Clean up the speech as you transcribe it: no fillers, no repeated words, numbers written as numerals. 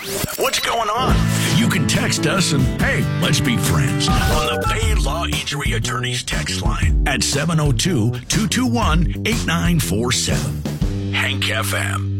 What's going on? You can text us and, hey, let's be friends on the Bay Law Injury Attorneys text line at 702-221-8947. Hank FM.